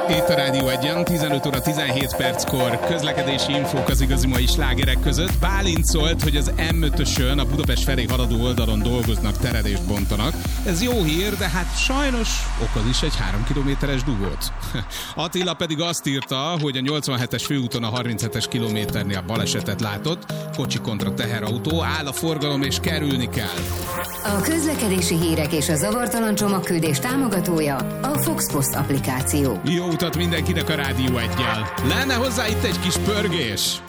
Itt a Rádió 1-en, 15 óra 17 perckor közlekedési infók az igazi mai slágerek között. Bálint szólt, hogy az M5-ösön a Budapest felé haladó oldalon dolgoznak, terelést bontanak. Ez jó hír, de hát sajnos okoz is egy 3 kilométeres dugót. Attila pedig azt írta, hogy a 87-es főúton a 37-es kilométernél balesetet látott, kocsi kontra teherautó, áll a forgalom és kerülni kell. A közlekedési hírek és a zavartalan csomagküldés támogatója a Fox Post applikáció. Jó utat mindenkinek a Rádió 1-jel. Lenne hozzá itt egy kis pörgés.